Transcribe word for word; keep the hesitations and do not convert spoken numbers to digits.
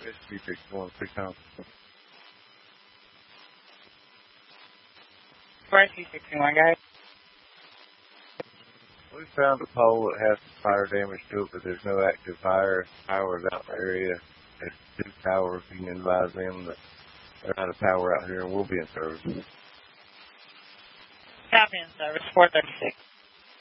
three six one, three times. four two six one, guys. We found a pole that has some fire damage to it, but there's no active fire. Power's out in the area. There's two towers. You can advise them that they're out of power out here, and we'll be in service. Copy in service, four thirty-six.